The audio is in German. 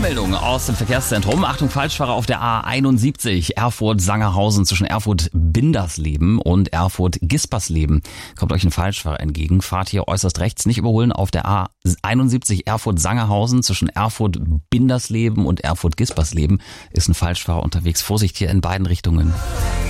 Eilmeldung aus dem Verkehrszentrum. Achtung, Falschfahrer auf der A71 Erfurt-Sangerhausen zwischen Erfurt-Bindersleben und Erfurt-Gispersleben. Kommt euch ein Falschfahrer entgegen. Fahrt hier äußerst rechts, nicht überholen auf der A71 Erfurt-Sangerhausen zwischen Erfurt-Bindersleben und Erfurt-Gispersleben. Ist ein Falschfahrer unterwegs. Vorsicht hier in beiden Richtungen.